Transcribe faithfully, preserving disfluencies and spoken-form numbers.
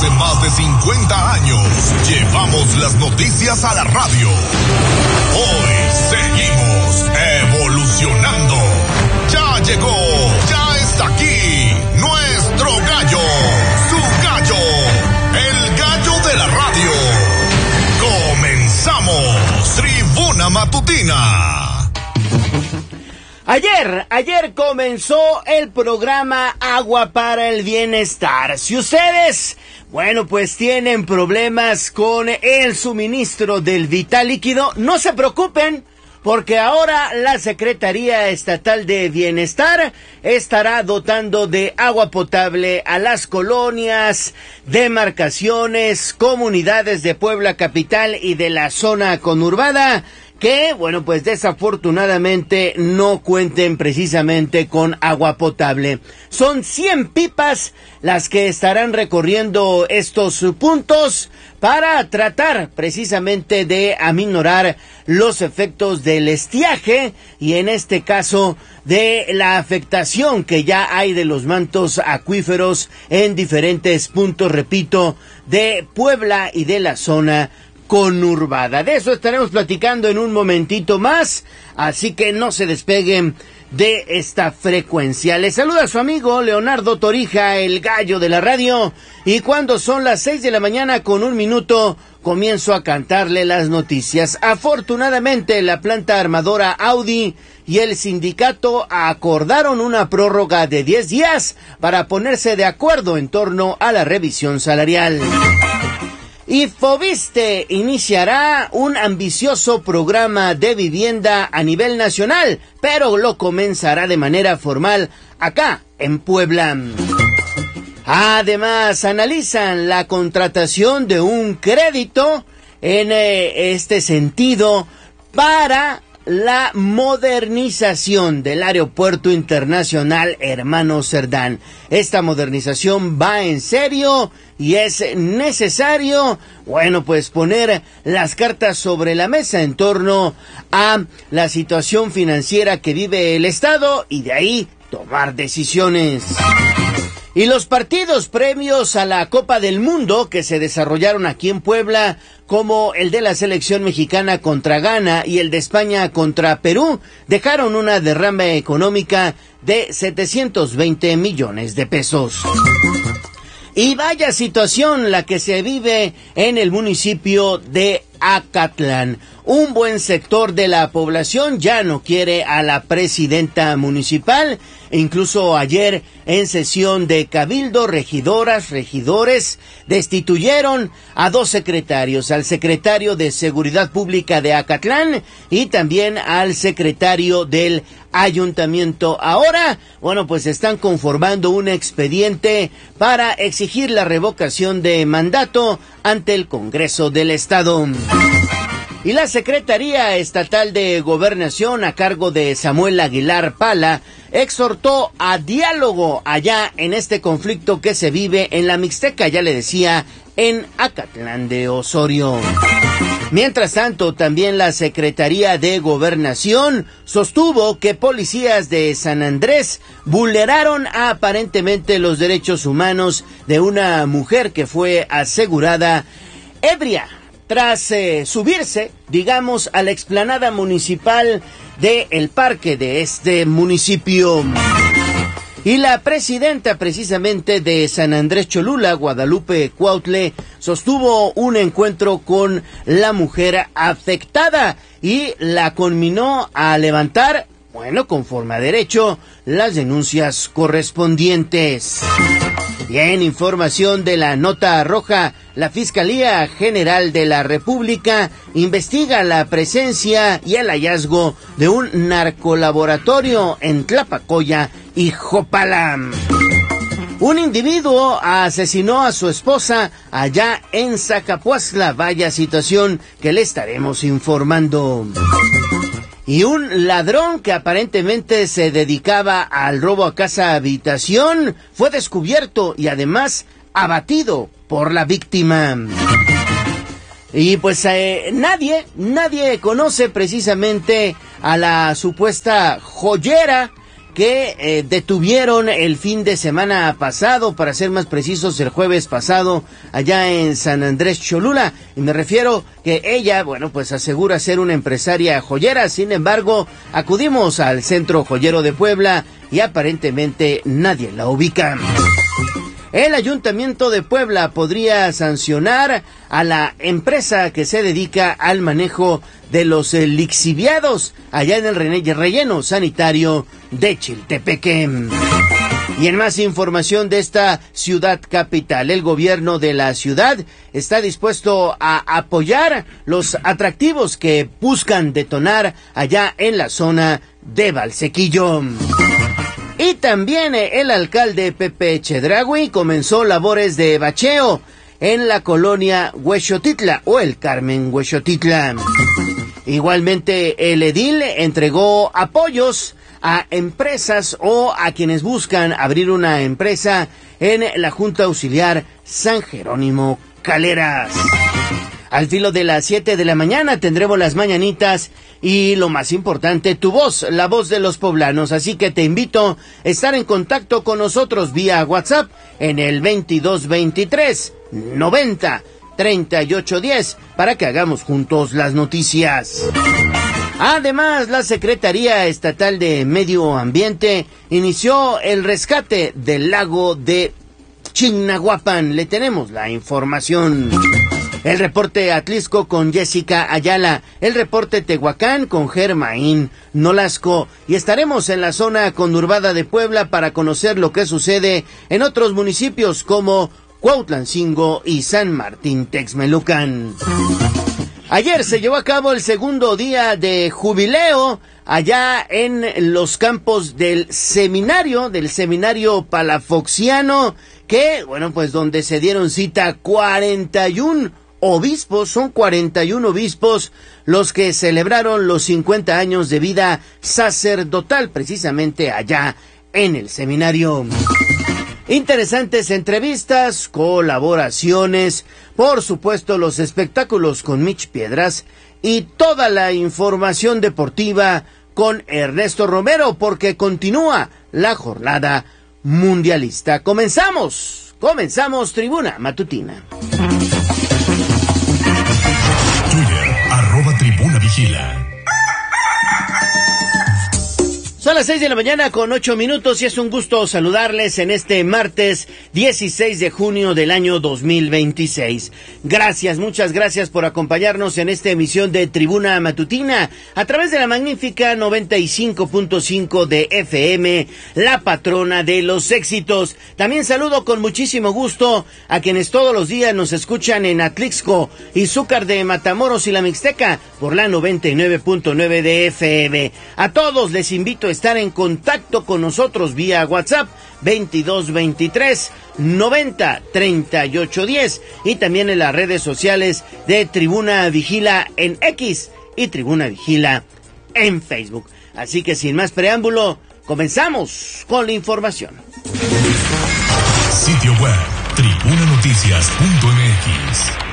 Hace más de cincuenta años llevamos las noticias a la radio. Hoy seguimos evolucionando. Ya llegó, ya está aquí nuestro gallo, su gallo, el gallo de la radio. Comenzamos Tribuna Matutina. Ayer, ayer comenzó el programa Agua para el Bienestar. Si ustedes, bueno, pues tienen problemas con el suministro del vital líquido, no se preocupen, porque ahora la Secretaría Estatal de Bienestar estará dotando de agua potable a las colonias, demarcaciones, comunidades de Puebla Capital y de la zona conurbada, que, bueno, pues desafortunadamente no cuenten precisamente con agua potable. Son cien pipas las que estarán recorriendo estos puntos para tratar precisamente de aminorar los efectos del estiaje y en este caso de la afectación que ya hay de los mantos acuíferos en diferentes puntos, repito, de Puebla y de la zona conurbada. De eso estaremos platicando en un momentito más, así que no se despeguen de esta frecuencia. Les saluda su amigo Leonardo Torija, el gallo de la radio, y cuando son las seis de la mañana con un minuto, comienzo a cantarle las noticias. Afortunadamente, la planta armadora Audi y el sindicato acordaron una prórroga de diez días para ponerse de acuerdo en torno a la revisión salarial. Y Foviste iniciará un ambicioso programa de vivienda a nivel nacional, pero lo comenzará de manera formal acá en Puebla. Además, analizan la contratación de un crédito en eh, este sentido para la modernización del Aeropuerto Internacional Hermano Cerdán. Esta modernización va en serio y es necesario, bueno, pues poner las cartas sobre la mesa en torno a la situación financiera que vive el Estado y de ahí tomar decisiones. Y los partidos previos a la Copa del Mundo que se desarrollaron aquí en Puebla, como el de la selección mexicana contra Ghana y el de España contra Perú, dejaron una derrama económica de setecientos veinte millones de pesos. Y vaya situación la que se vive en el municipio de Acatlán. Un buen sector de la población ya no quiere a la presidenta municipal. E incluso ayer en sesión de cabildo, regidoras, regidores destituyeron a dos secretarios, al secretario de Seguridad Pública de Acatlán y también al secretario del ayuntamiento. Ahora, bueno, pues están conformando un expediente para exigir la revocación de mandato ante el Congreso del Estado. Y la Secretaría Estatal de Gobernación, a cargo de Samuel Aguilar Pala, exhortó a diálogo allá en este conflicto que se vive en la Mixteca, ya le decía, en Acatlán de Osorio. Mientras tanto, también la Secretaría de Gobernación sostuvo que policías de San Andrés vulneraron aparentemente los derechos humanos de una mujer que fue asegurada ebria tras eh, subirse, digamos, a la explanada municipal de el parque de este municipio. Y la presidenta precisamente de San Andrés Cholula, Guadalupe Cuautle, sostuvo un encuentro con la mujer afectada y la conminó a levantar, bueno, conforme a derecho, las denuncias correspondientes. Y en información de la nota roja, la Fiscalía General de la República investiga la presencia y el hallazgo de un narcolaboratorio en Tlapacoya y Jopala. Un individuo asesinó a su esposa allá en Zacapuazla. Vaya situación que le estaremos informando. Y un ladrón que aparentemente se dedicaba al robo a casa habitación fue descubierto y además abatido por la víctima. Y pues eh, nadie, nadie conoce precisamente a la supuesta joyera que eh, detuvieron el fin de semana pasado, para ser más precisos el jueves pasado, allá en San Andrés Cholula, y me refiero que ella, bueno, pues asegura ser una empresaria joyera. Sin embargo, acudimos al Centro Joyero de Puebla y aparentemente nadie la ubica. El Ayuntamiento de Puebla podría sancionar a la empresa que se dedica al manejo de los eh, lixiviados allá en el relleno sanitario de Chiltepeque. Y en más información de esta ciudad capital, el gobierno de la ciudad está dispuesto a apoyar los atractivos que buscan detonar allá en la zona de Valsequillo. Y también el alcalde Pepe Chedraui comenzó labores de bacheo en la colonia Huexotitla o el Carmen Huexotitla. Igualmente el edil entregó apoyos a empresas o a quienes buscan abrir una empresa en la Junta Auxiliar San Jerónimo Caleras. Al filo de las siete de la mañana tendremos las mañanitas y lo más importante, tu voz, la voz de los poblanos. Así que te invito a estar en contacto con nosotros vía WhatsApp en el veintidós veintitrés noventa treinta y ocho diez para que hagamos juntos las noticias. Además, la Secretaría Estatal de Medio Ambiente inició el rescate del lago de Chignahuapan. Le tenemos la información. El reporte Atlisco con Jessica Ayala, el reporte Tehuacán con Germaín Nolasco, y estaremos en la zona conurbada de Puebla para conocer lo que sucede en otros municipios como Cuautlancingo y San Martín Texmelucan. Ayer se llevó a cabo el segundo día de jubileo allá en los campos del seminario, del seminario palafoxiano, que, bueno, pues donde se dieron cita cuarenta y un obispos, son cuarenta y un obispos los que celebraron los cincuenta años de vida sacerdotal precisamente allá en el seminario. Interesantes entrevistas, colaboraciones, por supuesto los espectáculos con Mitch Piedras y toda la información deportiva con Ernesto Romero, porque continúa la jornada mundialista. Comenzamos, comenzamos Tribuna Matutina. Twitter, arroba Tribuna Vigila. Son las seis de la mañana con ocho minutos y es un gusto saludarles en este martes dieciséis de junio del año dos mil veintiséis. Gracias, muchas gracias por acompañarnos en esta emisión de Tribuna Matutina a través de la magnífica noventa y cinco punto cinco de F M, la patrona de los éxitos. También saludo con muchísimo gusto a quienes todos los días nos escuchan en Atlixco, Izúcar de Matamoros y la Mixteca por la noventa y nueve punto nueve de F M. A todos les invito a estar en contacto con nosotros vía WhatsApp veintidós veintitrés noventa treinta y ocho diez y también en las redes sociales de Tribuna Vigila en X y Tribuna Vigila en Facebook. Así que sin más preámbulo, comenzamos con la información. Sitio web tribuna noticias punto m x.